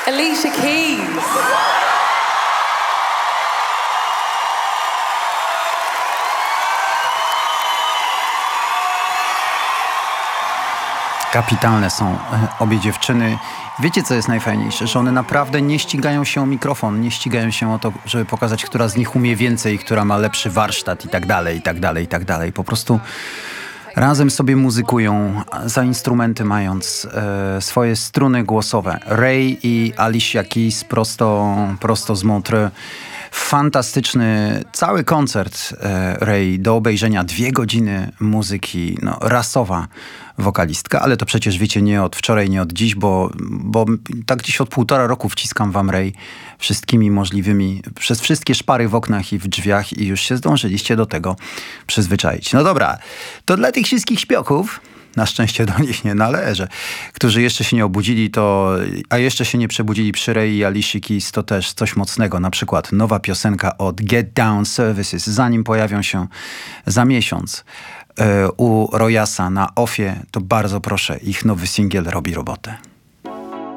Alicia Keys. Kapitalne są obie dziewczyny. Wiecie, co jest najfajniejsze? Że one naprawdę nie ścigają się o mikrofon, nie ścigają się o to, żeby pokazać, która z nich umie więcej, która ma lepszy warsztat i tak dalej, i tak dalej, i tak dalej. Po prostu razem sobie muzykują, za instrumenty mając swoje struny głosowe. Ray i Alicia Keys prosto z Montreux. Fantastyczny cały koncert Ray do obejrzenia, 2 godziny muzyki, no, rasowa wokalistka, ale to przecież wiecie nie od wczoraj, nie od dziś, bo tak gdzieś od 1,5 roku wciskam wam Ray wszystkimi możliwymi, przez wszystkie szpary w oknach i w drzwiach i już się zdążyliście do tego przyzwyczaić. No dobra, to dla tych wszystkich śpiochów, na szczęście do nich nie należę, którzy jeszcze się nie obudzili, a jeszcze się nie przebudzili przy Ray i Alicia Keys, to też coś mocnego, na przykład nowa piosenka od Get Down Services, zanim pojawią się za miesiąc u Royasa na Offie, to bardzo proszę, ich nowy singiel robi robotę.